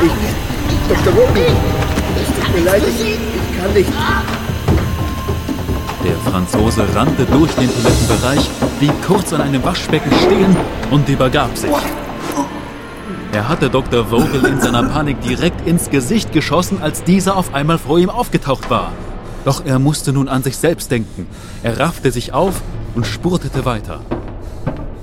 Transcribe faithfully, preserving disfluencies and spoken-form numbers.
Ich, Doktor Vogel, es tut mir leid, ich, ich kann nicht. Der Franzose rannte durch den Toilettenbereich, blieb kurz an einem Waschbecken stehen und übergab sich. Er hatte Doktor Vogel in seiner Panik direkt ins Gesicht geschossen, als dieser auf einmal vor ihm aufgetaucht war. Doch er musste nun an sich selbst denken. Er raffte sich auf und spurtete weiter.